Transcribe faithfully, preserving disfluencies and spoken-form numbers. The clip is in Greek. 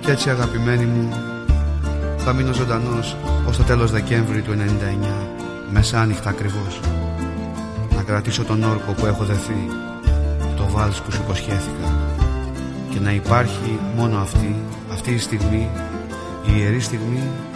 Κι έτσι αγαπημένη μου, θα μείνω ζωντανός ως το τέλος Δεκέμβρη του ενενήντα εννιά, μεσάνυχτα ακριβώς, να κρατήσω τον όρκο που έχω δεθεί, το βάλς που σου υποσχέθηκα, και να υπάρχει μόνο αυτή, αυτή η στιγμή, η ιερή στιγμή